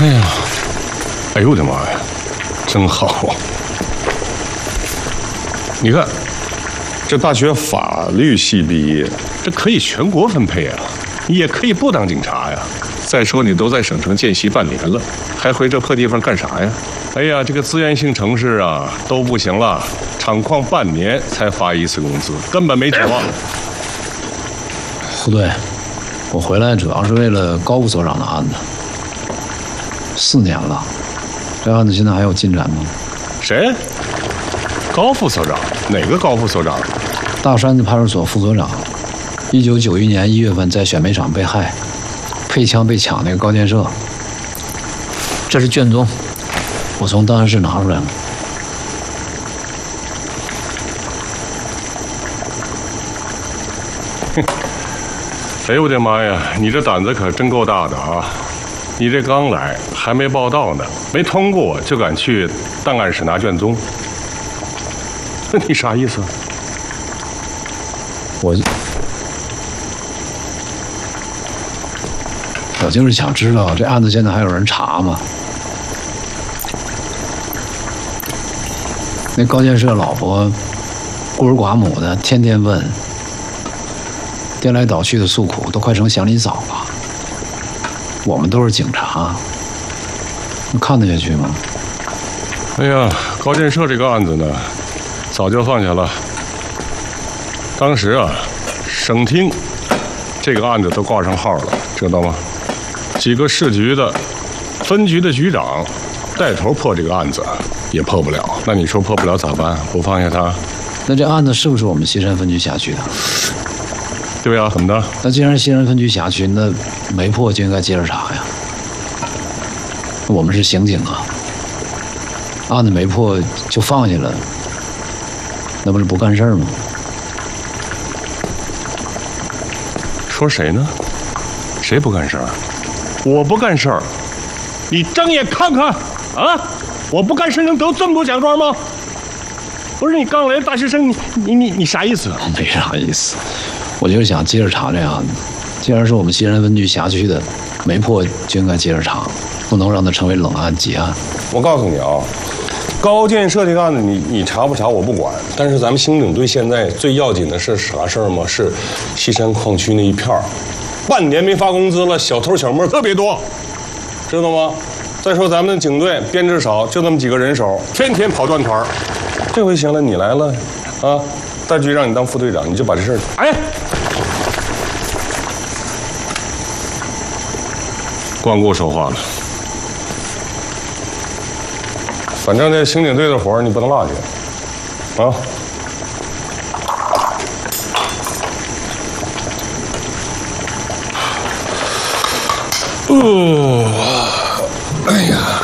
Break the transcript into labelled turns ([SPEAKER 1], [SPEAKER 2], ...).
[SPEAKER 1] 哎呀，哎呦我的妈呀，真好！你看，这大学法律系毕业，这可以全国分配啊，也可以不当警察呀。再说你都在省城见习半年了，还回这破地方干啥呀？哎呀，这个资源性城市啊都不行了，厂矿半年才发一次工资，根本没指望。
[SPEAKER 2] 不对，我回来主要是为了高副所长的案子。4年了，这案子现在还有进展吗？
[SPEAKER 1] 谁？高副所长？哪个高副所长？
[SPEAKER 2] 大山子派出所副所长。1991年1月份在选煤厂被害，配枪被抢那个高建设。这是卷宗，我从档案室拿出来了。
[SPEAKER 1] 哎呦我的妈呀，你这胆子可真够大的啊！你这刚来，还没报到呢，没通过就敢去档案室拿卷宗，那你啥意思？
[SPEAKER 2] 我就是想知道这案子现在还有人查吗？那高建设老婆孤儿寡母的，天天问，颠来倒去的诉苦，都快成祥林嫂了。我们都是警察，能看得下去吗？
[SPEAKER 1] 哎呀，高建设这个案子呢，早就放下了。当时啊，省厅这个案子都挂上号了，知道吗？几个市局的、分局的局长带头破这个案子，也破不了。那你说破不了咋办？不放下他？
[SPEAKER 2] 那这案子是不是我们西山分局辖区的？
[SPEAKER 1] 对呀，怎么的？
[SPEAKER 2] 那既然是西山分局辖区，那没破就应该接着查呀。我们是刑警啊，案子没破就放下了，那不是不干事儿吗？
[SPEAKER 1] 说谁呢？谁不干事儿？我不干事儿，你睁眼看看啊！我不干事能得这么多奖状吗？不是你刚来的大学生，你啥意思？
[SPEAKER 2] 没啥意思，我就是想接着查这案子。既然是我们西山分局辖区的，没破就应该接着查，不能让它成为冷案结案。
[SPEAKER 1] 我告诉你啊，高建设这个案子你查不查我不管，但是咱们刑警队现在最要紧的是啥事儿吗？是西山矿区那一片儿，半年没发工资了，小偷小摸特别多，知道吗？再说咱们警队编制少，就那么几个人手，天天跑断团儿。这回行了，你来了，啊，大局让你当副队长，你就把这事儿，哎，光顾说话了。反正这刑警队的活儿你不能落下，啊。哎呀。